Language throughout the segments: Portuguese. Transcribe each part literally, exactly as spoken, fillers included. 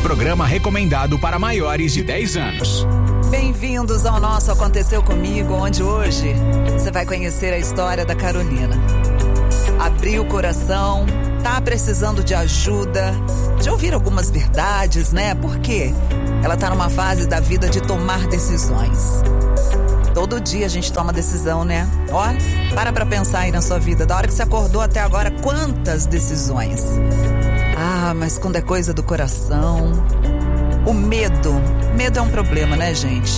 Programa recomendado para maiores de dez anos. Bem-vindos ao nosso Aconteceu Comigo, onde hoje você vai conhecer a história da Carolina. Abriu o coração, tá precisando de ajuda, de ouvir algumas verdades, né? Porque ela tá numa fase da vida de tomar decisões. Todo dia a gente toma decisão, né? Ó, para pra pensar aí na sua vida. Da hora que você acordou até agora, quantas decisões? Ah, mas quando é coisa do coração... O medo. Medo é um problema, né, gente?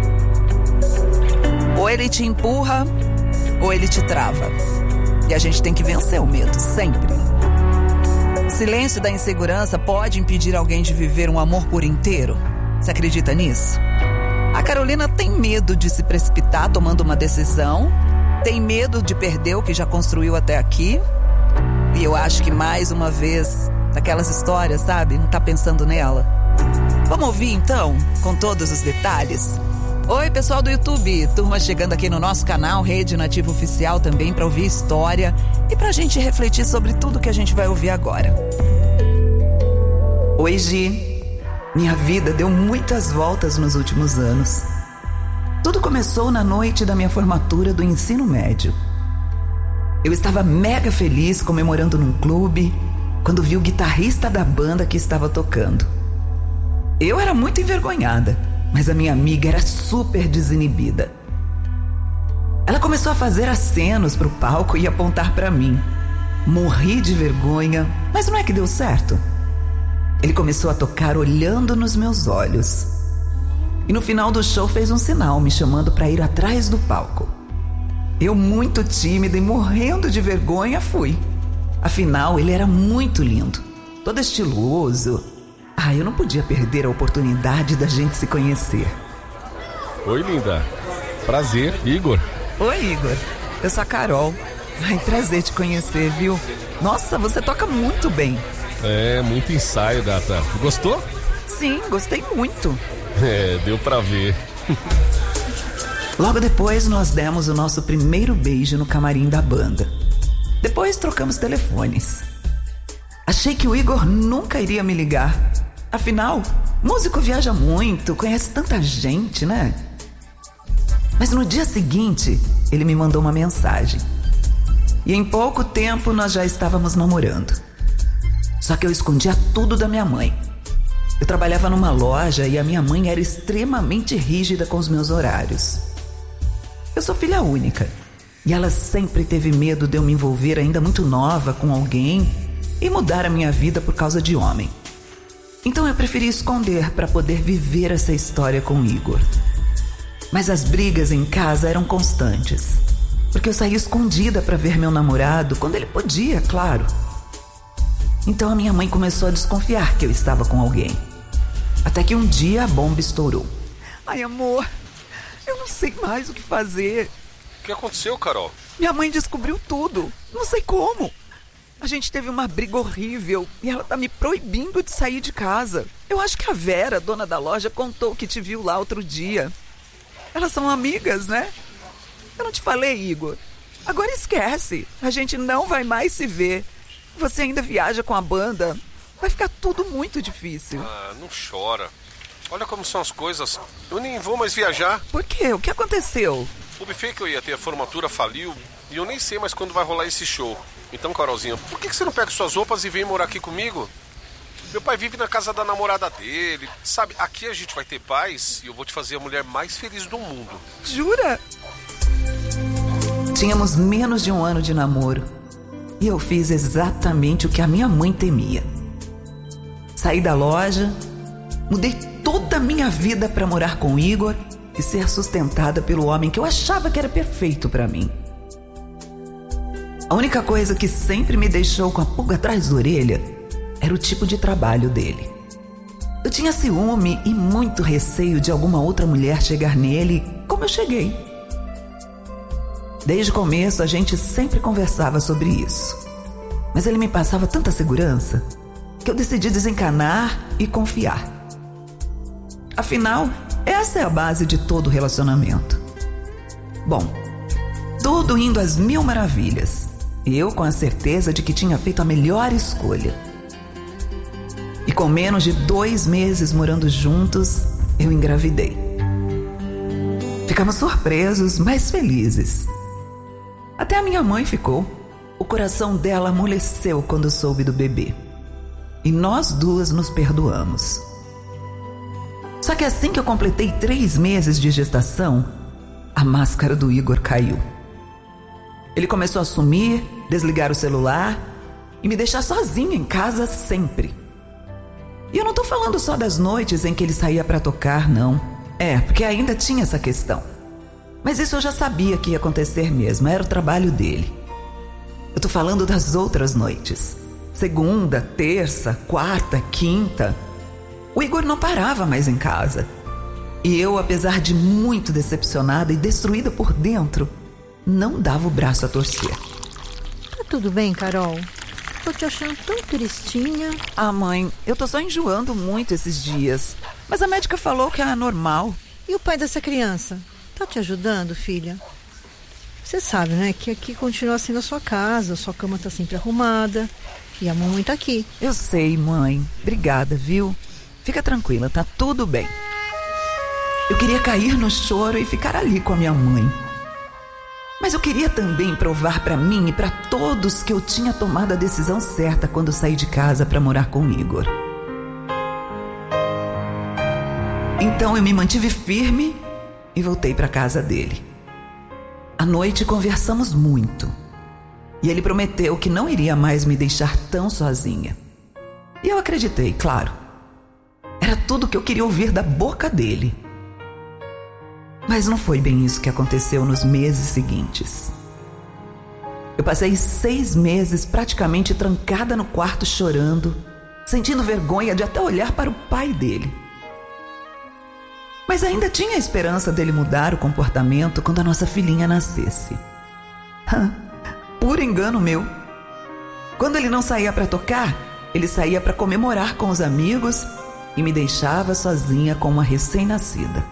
Ou ele te empurra, ou ele te trava. E a gente tem que vencer o medo, sempre. O silêncio da insegurança pode impedir alguém de viver um amor por inteiro. Você acredita nisso? A Carolina tem medo de se precipitar tomando uma decisão, tem medo de perder o que já construiu até aqui. E eu acho que mais uma vez, daquelas histórias, sabe? Não tá pensando nela. Vamos ouvir então, com todos os detalhes? Oi, pessoal do YouTube, turma chegando aqui no nosso canal Rede Nativa Oficial também para ouvir história e pra gente refletir sobre tudo que a gente vai ouvir agora. Oi, Gi. Minha vida deu muitas voltas nos últimos anos. Tudo começou na noite da minha formatura do ensino médio. Eu estava mega feliz comemorando num clube quando vi o guitarrista da banda que estava tocando. Eu era muito envergonhada, mas a minha amiga era super desinibida. Ela começou a fazer acenos pro palco e apontar pra mim. Morri de vergonha, mas não é que deu certo. Ele começou a tocar olhando nos meus olhos. E no final do show fez um sinal me chamando pra ir atrás do palco. Eu, muito tímida e morrendo de vergonha, fui. Afinal, ele era muito lindo, todo estiloso. Ah, eu não podia perder a oportunidade da gente se conhecer. Oi, linda. Prazer, Igor. Oi, Igor. Eu sou a Carol. Ai, prazer te conhecer, viu? Nossa, você toca muito bem. É, muito ensaio, gata. Gostou? Sim, gostei muito. É, deu pra ver. Logo depois, nós demos o nosso primeiro beijo no camarim da banda. Depois, trocamos telefones. Achei que o Igor nunca iria me ligar. Afinal, músico viaja muito, conhece tanta gente, né? Mas no dia seguinte, ele me mandou uma mensagem. E em pouco tempo nós já estávamos namorando. Só que eu escondia tudo da minha mãe. Eu trabalhava numa loja e a minha mãe era extremamente rígida com os meus horários. Eu sou filha única. E ela sempre teve medo de eu me envolver ainda muito nova com alguém e mudar a minha vida por causa de homem. Então eu preferi esconder para poder viver essa história com o Igor. Mas as brigas em casa eram constantes, porque eu saía escondida para ver meu namorado quando ele podia, claro. Então a minha mãe começou a desconfiar que eu estava com alguém. Até que um dia a bomba estourou. Ai, amor, eu não sei mais o que fazer. O que aconteceu, Carol? Minha mãe descobriu tudo, não sei como. A gente teve uma briga horrível e ela tá me proibindo de sair de casa. Eu acho que a Vera, dona da loja, contou que te viu lá outro dia. Elas são amigas, né? Eu não te falei, Igor. Agora esquece. A gente não vai mais se ver. Você ainda viaja com a banda. Vai ficar tudo muito difícil. Ah, não chora. Olha como são as coisas. Eu nem vou mais viajar. Por quê? O que aconteceu? O buffet que eu ia ter a formatura faliu e eu nem sei mais quando vai rolar esse show. Então, Carolzinha, por que você não pega suas roupas e vem morar aqui comigo? Meu pai vive na casa da namorada dele. Sabe, aqui a gente vai ter paz e eu vou te fazer a mulher mais feliz do mundo. Jura? Tínhamos menos de um ano de namoro e eu fiz exatamente o que a minha mãe temia. Saí da loja, mudei toda a minha vida para morar com o Igor e ser sustentada pelo homem que eu achava que era perfeito para mim. A única coisa que sempre me deixou com a pulga atrás da orelha era o tipo de trabalho dele. Eu tinha ciúme e muito receio de alguma outra mulher chegar nele como eu cheguei. Desde o começo a gente sempre conversava sobre isso. Mas ele me passava tanta segurança que eu decidi desencanar e confiar. Afinal, essa é a base de todo relacionamento. Bom, tudo indo às mil maravilhas. Eu com a certeza de que tinha feito a melhor escolha. E com menos de dois meses morando juntos, eu engravidei. Ficamos surpresos, mas felizes. Até a minha mãe ficou. O coração dela amoleceu quando soube do bebê. E nós duas nos perdoamos. Só que assim que eu completei três meses de gestação, a máscara do Igor caiu. Ele começou a sumir, desligar o celular e me deixar sozinha em casa sempre. E eu não tô falando só das noites em que ele saía pra tocar, não. É, porque ainda tinha essa questão. Mas isso eu já sabia que ia acontecer mesmo, era o trabalho dele. Eu tô falando das outras noites. Segunda, terça, quarta, quinta. O Igor não parava mais em casa. E eu, apesar de muito decepcionada e destruída por dentro, não dava o braço a torcer. Tá tudo bem, Carol? Tô te achando tão tristinha. Ah, mãe, eu tô só enjoando muito esses dias. Mas a médica falou que é normal. E o pai dessa criança? Tá te ajudando, filha? Você sabe, né, que aqui continua sendo a sua casa, a sua cama tá sempre arrumada e a mamãe tá aqui. Eu sei, mãe. Obrigada, viu? Fica tranquila, tá tudo bem. Eu queria cair no choro e ficar ali com a minha mãe. Mas eu queria também provar pra mim e pra todos que eu tinha tomado a decisão certa quando saí de casa pra morar com o Igor. Então eu me mantive firme e voltei pra casa dele. À noite conversamos muito. E ele prometeu que não iria mais me deixar tão sozinha. E eu acreditei, claro. Era tudo que eu queria ouvir da boca dele. Mas não foi bem isso que aconteceu nos meses seguintes. Eu passei seis meses praticamente trancada no quarto chorando, sentindo vergonha de até olhar para o pai dele. Mas ainda tinha a esperança dele mudar o comportamento quando a nossa filhinha nascesse. Puro engano meu. Quando ele não saía para tocar, ele saía para comemorar com os amigos e me deixava sozinha com uma recém-nascida.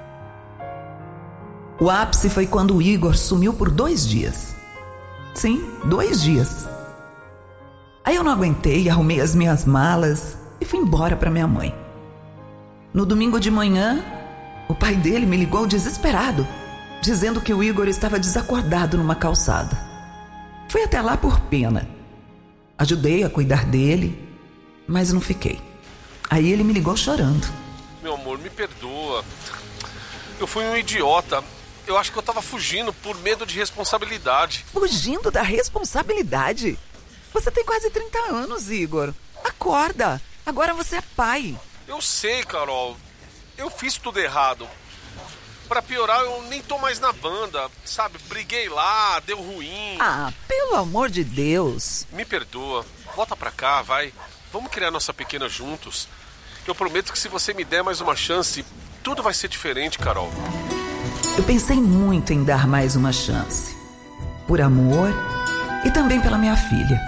O ápice foi quando o Igor sumiu por dois dias. Sim, dois dias. Aí eu não aguentei, arrumei as minhas malas e fui embora para minha mãe. No domingo de manhã, o pai dele me ligou desesperado, dizendo que o Igor estava desacordado numa calçada. Fui até lá por pena. Ajudei a cuidar dele, mas não fiquei. Aí ele me ligou chorando. Meu amor, me perdoa. Eu fui um idiota. Eu acho que eu tava fugindo por medo de responsabilidade. Fugindo da responsabilidade? Você tem quase trinta anos, Igor. Acorda. Agora você é pai. Eu sei, Carol. Eu fiz tudo errado. Pra piorar, eu nem tô mais na banda. Sabe, briguei lá, deu ruim. Ah, pelo amor de Deus. Me perdoa. Volta pra cá, vai. Vamos criar nossa pequena juntos. Eu prometo que se você me der mais uma chance, tudo vai ser diferente, Carol. Eu pensei muito em dar mais uma chance. Por amor e também pela minha filha.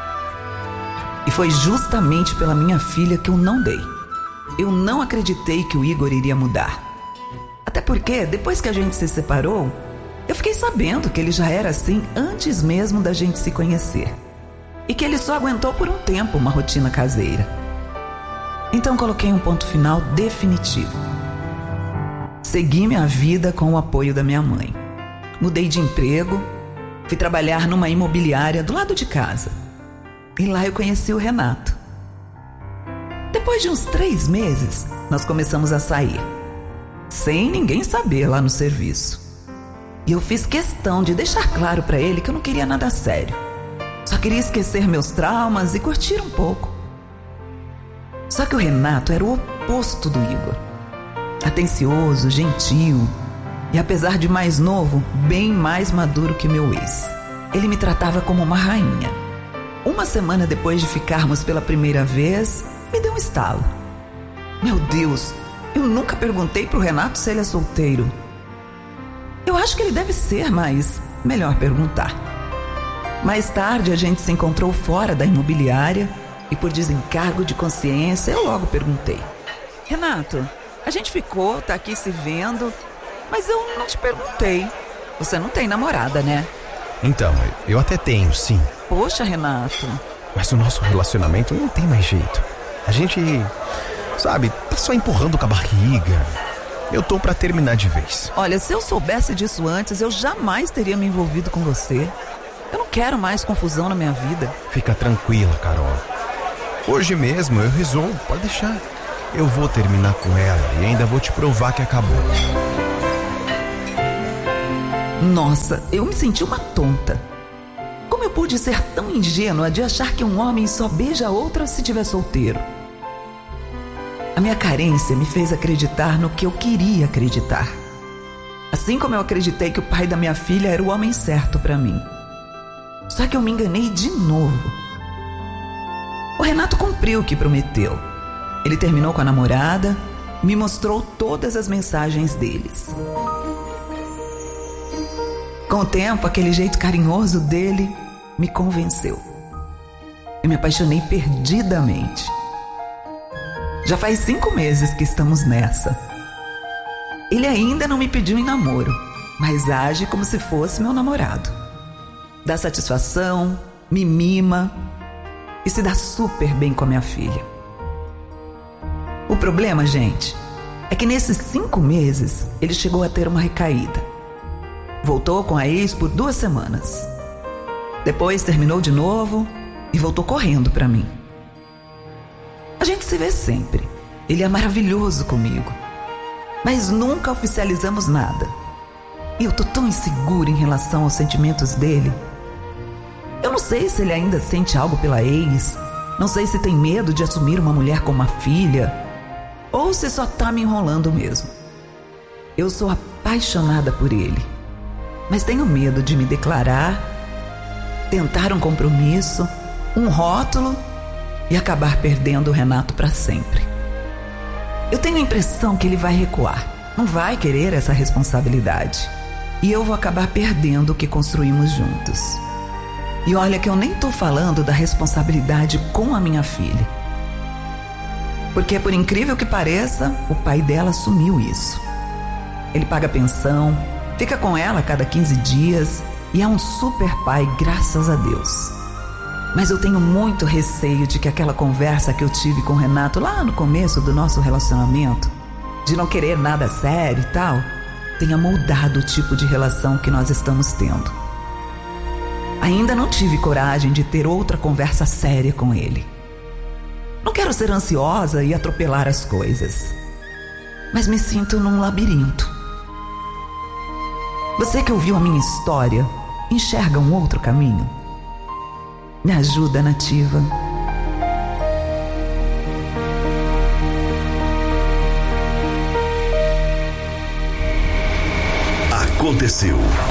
E foi justamente pela minha filha que eu não dei. Eu não acreditei que o Igor iria mudar. Até porque, depois que a gente se separou, eu fiquei sabendo que ele já era assim antes mesmo da gente se conhecer. E que ele só aguentou por um tempo uma rotina caseira. Então coloquei um ponto final definitivo. Segui minha vida com o apoio da minha mãe. Mudei de emprego, fui trabalhar numa imobiliária do lado de casa. E lá eu conheci o Renato. Depois de uns três meses, nós começamos a sair. Sem ninguém saber lá no serviço. E eu fiz questão de deixar claro pra ele que eu não queria nada sério. Só queria esquecer meus traumas e curtir um pouco. Só que o Renato era o oposto do Igor. Atencioso, gentil e, apesar de mais novo, bem mais maduro que meu ex. Ele me tratava como uma rainha. Uma semana depois de ficarmos pela primeira vez, me deu um estalo. Meu Deus, eu nunca perguntei pro Renato se ele é solteiro. Eu acho que ele deve ser, mas melhor perguntar. Mais tarde a gente se encontrou fora da imobiliária e, por desencargo de consciência, eu logo perguntei: Renato, a gente ficou, tá aqui se vendo, mas eu não te perguntei. Você não tem namorada, né? Então, eu até tenho, sim. Poxa, Renato. Mas o nosso relacionamento não tem mais jeito. A gente, sabe, tá só empurrando com a barriga. Eu tô pra terminar de vez. Olha, se eu soubesse disso antes, eu jamais teria me envolvido com você. Eu não quero mais confusão na minha vida. Fica tranquila, Carol. Hoje mesmo eu resolvo, pode deixar. Eu vou terminar com ela e ainda vou te provar que acabou. Nossa, eu me senti uma tonta. Como eu pude ser tão ingênua de achar que um homem só beija outra se tiver solteiro? A minha carência me fez acreditar no que eu queria acreditar. Assim como eu acreditei que o pai da minha filha era o homem certo pra mim. Só que eu me enganei de novo. O Renato cumpriu o que prometeu. Ele terminou com a namorada e me mostrou todas as mensagens deles. Com o tempo, aquele jeito carinhoso dele me convenceu. Eu me apaixonei perdidamente. Já faz cinco meses que estamos nessa. Ele ainda não me pediu em namoro, mas age como se fosse meu namorado. Dá satisfação, me mima e se dá super bem com a minha filha. O problema, gente, é que nesses cinco meses ele chegou a ter uma recaída. Voltou com a ex por duas semanas. Depois terminou de novo e voltou correndo pra mim. A gente se vê sempre. Ele é maravilhoso comigo. Mas nunca oficializamos nada. E eu tô tão insegura em relação aos sentimentos dele. Eu não sei se ele ainda sente algo pela ex. Não sei se tem medo de assumir uma mulher com uma filha. Ou se só tá me enrolando mesmo. Eu sou apaixonada por ele. Mas tenho medo de me declarar, tentar um compromisso, um rótulo e acabar perdendo o Renato para sempre. Eu tenho a impressão que ele vai recuar, não vai querer essa responsabilidade. E eu vou acabar perdendo o que construímos juntos. E olha que eu nem tô falando da responsabilidade com a minha filha. Porque, por incrível que pareça, o pai dela assumiu isso. Ele paga pensão, fica com ela a cada quinze dias e é um super pai, graças a Deus. Mas eu tenho muito receio de que aquela conversa que eu tive com o Renato lá no começo do nosso relacionamento, de não querer nada sério e tal, tenha moldado o tipo de relação que nós estamos tendo. Ainda não tive coragem de ter outra conversa séria com ele. Não quero ser ansiosa e atropelar as coisas, mas me sinto num labirinto. Você que ouviu a minha história, enxerga um outro caminho? Me ajuda, Nativa. Aconteceu